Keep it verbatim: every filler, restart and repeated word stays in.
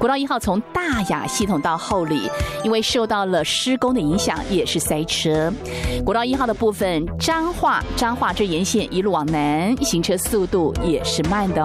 国道一号从大雅系统到后里，因为受到了施工的影响，也是塞车。国道一号的部分，彰化彰化这沿线一路往南，行车速度也是慢的哦。